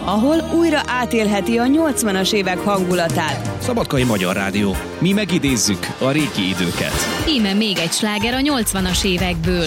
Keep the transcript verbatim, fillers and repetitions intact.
ahol újra átélheti a nyolcvanas évek hangulatát. Szabadkai Magyar Rádió. Mi megidézzük a régi időket. Íme még egy sláger a nyolcvanas évekből.